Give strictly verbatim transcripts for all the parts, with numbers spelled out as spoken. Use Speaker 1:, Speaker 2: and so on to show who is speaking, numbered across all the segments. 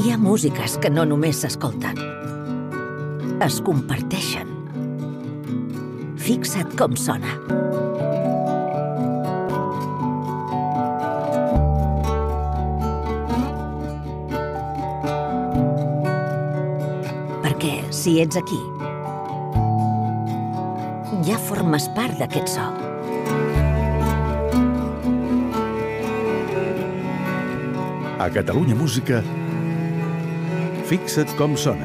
Speaker 1: Hi ha músiques que no només s'escolten, es comparteixen. Fixa't com sona. Perquè si ets aquí, ja formes part d'aquest so.
Speaker 2: A Catalunya Música, fixa't com sona.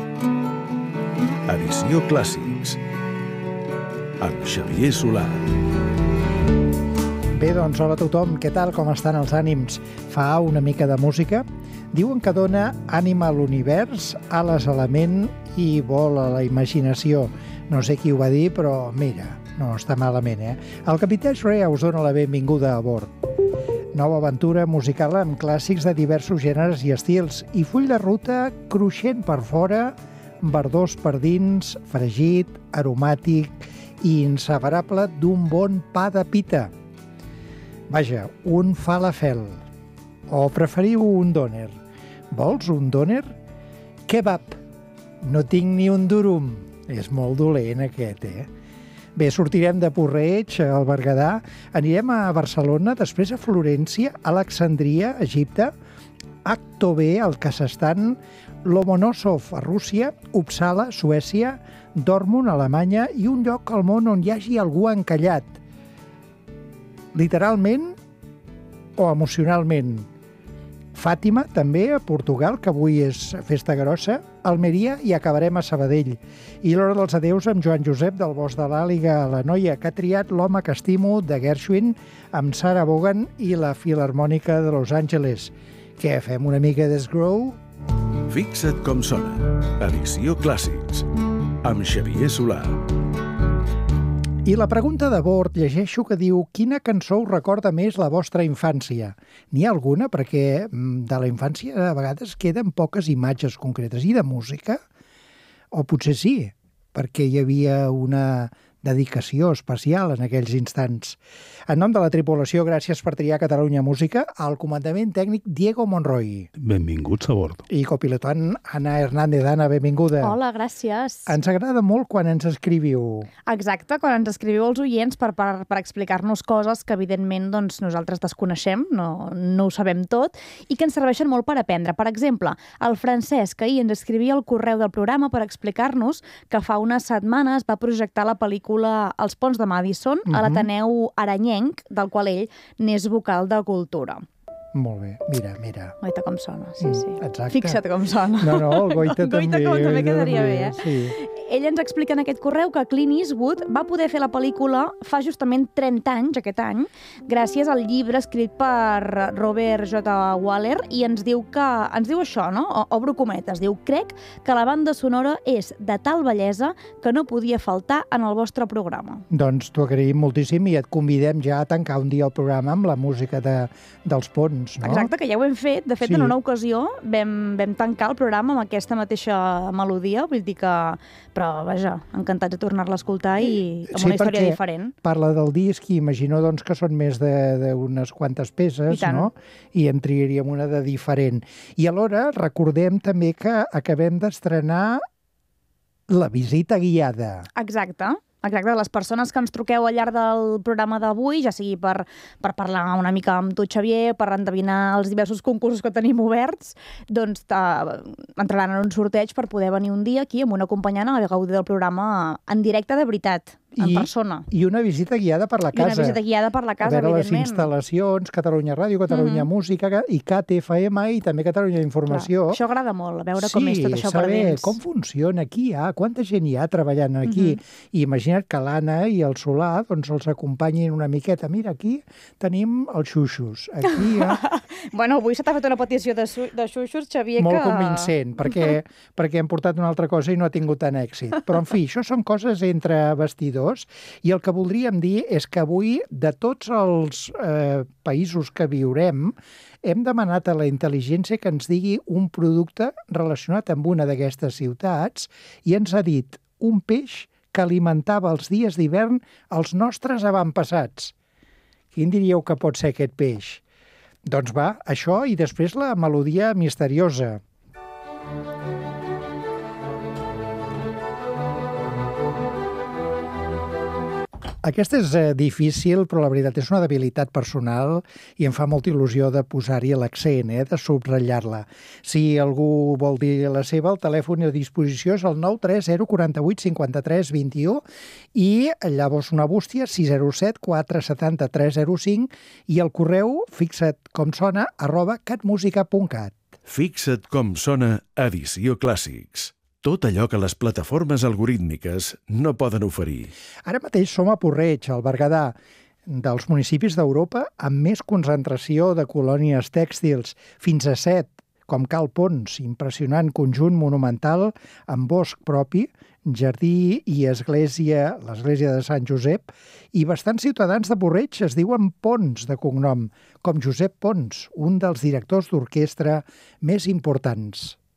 Speaker 2: Edició Clàssics, amb Xavier Solà.
Speaker 3: Bé, doncs, hola a tothom, què tal, com estan els ànims? Fa una mica de música? Diuen que dona ànima a l'univers, ales a la ment i vol a la imaginació. No sé qui ho va dir, però mira, no està malament, eh? El Capità Shrea us dona la benvinguda a bord. Nova aventura musical amb clàssics de diversos gèneres i estils i full de ruta cruixent per fora, verdós per dins, fregit, aromàtic i inseparable d'un bon pa de pita. Vaja, un falafel. O preferiu un dòner? Vols un dòner? Kebab. No tinc ni un durum. És molt dolent aquest, eh? Bé, sortirem de Porreig, al Berguedà, anirem a Barcelona, després a Florència, Alexandria, Egipte, Aktobe, al Kazakhstan, Lomonosov, a Rússia, Uppsala, Suècia, Dortmund, Alemanya i un lloc al món on hi hagi algú encallat. Literalment o emocionalment. Fàtima, també, a Portugal, que avui és festa grossa, Almeria i acabarem a Sabadell. I l'hora dels adeus amb Joan Josep del Bosc de l'Àliga, la noia que ha triat L'home que estimo, de Gershwin, amb Sarah Vaughan i la Filharmònica de Los Angeles. Què, fem una mica d'Sgrow?
Speaker 2: Fixa't com sona. Edició Clàssics, amb Xavier Solà.
Speaker 3: I la pregunta de bord llegeixo que diu quina cançó us recorda més la vostra infància? N'hi ha alguna? Perquè de la infància a vegades queden poques imatges concretes. I de música? O potser sí, perquè hi havia una dedicació especial en aquells instants. En nom de la tripulació, gràcies per triar Catalunya Música, al comandament tècnic Diego Monroy.
Speaker 4: Benvinguts a bord.
Speaker 3: I copilotant Anna Hernández. Anna, benvinguda.
Speaker 5: Hola, gràcies.
Speaker 3: Ens agrada molt quan ens escriviu.
Speaker 5: Exacte, quan ens escriviu els oients per, per, per explicar-nos coses que, evidentment, doncs, nosaltres desconeixem, no, no ho sabem tot, i que ens serveixen molt per aprendre. Per exemple, el Francesc ahir ens escrivia al correu del programa per explicar-nos que fa unes setmanes va projectar la pel·lícula Els ponts de Madison uh-huh. a l'Ateneu Aranyenc, del qual ell n'és vocal de cultura.
Speaker 3: Molt bé, mira, mira.
Speaker 5: Goita com sona, sí, sí.
Speaker 3: Exacte.
Speaker 5: Fixa't com sona.
Speaker 3: No, no, el Goita també.
Speaker 5: Goita com també quedaria bé, eh?
Speaker 3: Sí.
Speaker 5: Ell ens explica en aquest correu que Clint Eastwood va poder fer la pel·lícula fa justament trenta anys, aquest any, gràcies al llibre escrit per Robert J. Waller, i ens diu que ens diu això, no? O, obro cometes, diu: crec que la banda sonora és de tal bellesa que no podia faltar en el vostre programa.
Speaker 3: Doncs t'ho agraïm moltíssim i et convidem ja a tancar un dia el programa amb la música de, dels ponts, no?
Speaker 5: Exacte, que ja ho hem fet. De fet, sí. En una ocasió vam, vam tancar el programa amb aquesta mateixa melodia, vull dir que... Però, vaja, encantats de tornar-la a escoltar i amb
Speaker 3: sí,
Speaker 5: una història diferent.
Speaker 3: Parla del disc i imagino doncs, que són més d'unes quantes peces, I no? I en triaríem una de diferent. I alhora recordem també que acabem d'estrenar la visita guiada.
Speaker 5: Exacte. Exacte, les persones que ens truqueu al llarg del programa d'avui, ja sigui per, per parlar una mica amb tu, Xavier, per endevinar els diversos concursos que tenim oberts, doncs entraran en un sorteig per poder venir un dia aquí amb un acompanyant a gaudir del programa en directe de veritat. En
Speaker 3: I,
Speaker 5: persona.
Speaker 3: I una visita guiada per la casa.
Speaker 5: I una visita guiada per la casa,
Speaker 3: evidentment. A veure
Speaker 5: evidentment.
Speaker 3: les instal·lacions, Catalunya Ràdio, Catalunya mm-hmm. Música i C A T F M i també Catalunya Informació.
Speaker 5: Clar, això agrada molt, veure
Speaker 3: sí,
Speaker 5: com és tot això per dins.
Speaker 3: Sí, com funciona aquí, ah, quanta gent hi ha treballant aquí. Mm-hmm. I imagina't que l'Anna i el Solà doncs, els acompanyin una miqueta. Mira, aquí tenim els xuxos. Aquí hi ha...
Speaker 5: Bueno, avui se t'ha fet una petició de, de xuxos, Xavier,
Speaker 3: molt
Speaker 5: que...
Speaker 3: Molt convincent, perquè, perquè hem portat una altra cosa i no ha tingut tant èxit. Però, en fi, això són coses entre vestidors i el que voldríem dir és que avui, de tots els eh, països que viurem, hem demanat a la intel·ligència que ens digui un producte relacionat amb una d'aquestes ciutats i ens ha dit un peix que alimentava els dies d'hivern els nostres avantpassats. Quin diríeu que pot ser aquest peix? Doncs va, això i després la melodia misteriosa. Aquesta és eh, difícil, però la veritat és una debilitat personal i em fa molta il·lusió de posar-hi l'accent, eh, de subratllar-la. Si algú vol dir la seva, el telèfon a disposició és el nou tres zero quatre vuit cinquanta tres vint u i llavors una bústia sis zero set quatre set tres zero cinc i el correu fixa't com sona arroba catmusica punt cat.
Speaker 2: Fixa't com sona Edició Clàssics. Tot allò que les plataformes algorítmiques no poden oferir.
Speaker 3: Ara mateix som a Porreig, al Berguedà, dels municipis d'Europa amb més concentració de colònies tèxtils, fins a set, com Cal Pons, impressionant conjunt monumental amb bosc propi, jardí i església, l'església de Sant Josep, i bastants ciutadans de Porreig es diuen Pons de cognom, com Josep Pons, un dels directors d'orquestra més importants.